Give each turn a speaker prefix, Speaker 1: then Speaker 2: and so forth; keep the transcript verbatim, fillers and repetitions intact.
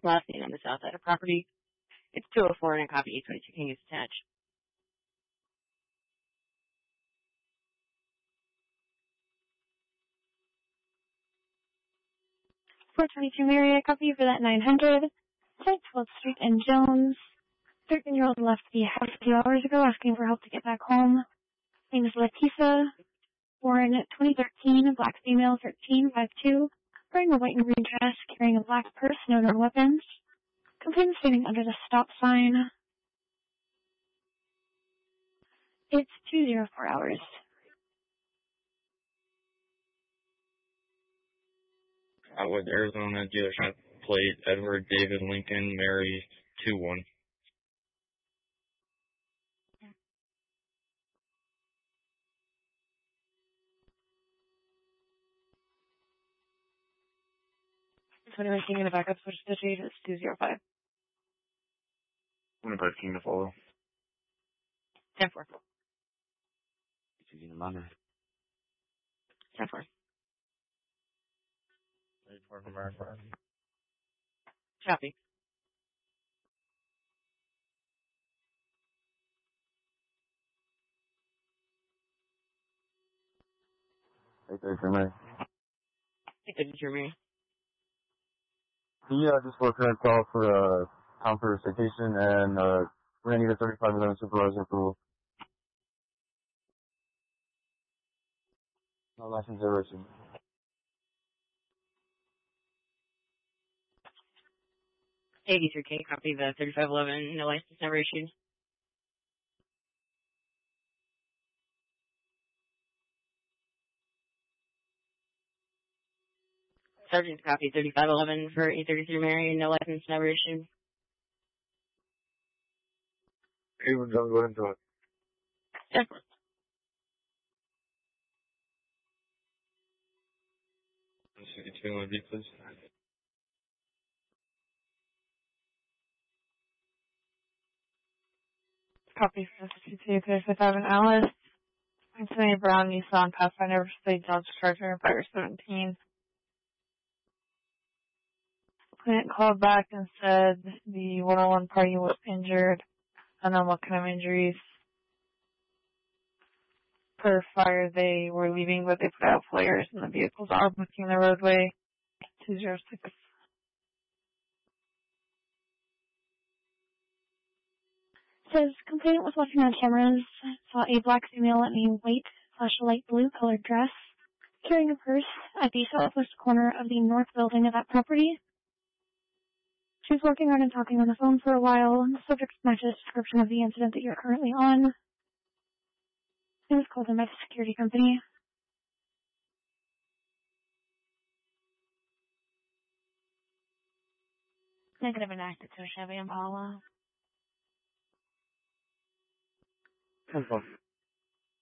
Speaker 1: last seen on the south side of property. It's two oh four and a copy eight twenty-two King is attached.
Speaker 2: four twenty-two Mary, a copy for that nine hundred. Site twelfth Street and Jones. thirteen-year-old left the house a few hours ago asking for help to get back home. Name is Letisa. Born twenty thirteen, black female, thirteen, five two. Wearing a white and green dress, carrying a black purse, no known weapons. Complainant standing under the stop sign. It's two oh four hours.
Speaker 3: Outwood, Arizona, dealership plate, Edward David Lincoln, Mary, two one.
Speaker 2: When we're seeing in the backup, switch to the it's two oh five.
Speaker 3: one five King to follow.
Speaker 2: ten four.
Speaker 3: Using the minor.
Speaker 2: ten four.
Speaker 3: eight four from America.
Speaker 2: Copy.
Speaker 3: eight thirty for me.
Speaker 1: eight thirty-two Mary.
Speaker 3: Yeah, just for a current call for uh, town for citation, and uh, we're going to need a thirty-five minute supervisor approval. No license ever issued.
Speaker 1: eighty-three K, copy the thirty-five eleven, no license never issued. Sergeant, copy thirty-five eleven for eight thirty-three Mary, no license never issued.
Speaker 3: Okay, we're done. Go ahead and do it.
Speaker 1: ten four.
Speaker 3: sixty-two on V, please.
Speaker 2: Copy for fifty-two, fifty-five and Alice. Anthony Brown, Nissan Pathfinder, State Dodge Charger, Fire seventeen. Client called back and said the one oh one party was injured. I don't know what kind of injuries. Per fire, they were leaving, but they put out flares and the vehicles are blocking the roadway. two oh six. Says, complainant was watching on cameras, saw a black female in a white slash light blue colored dress, carrying a purse at the southwest corner of the north building of that property. She was walking around and talking on the phone for a while. The subject matches description of the incident that you're currently on. It was called in by the security company. Negative and active to a Chevy Impala.
Speaker 3: ten four.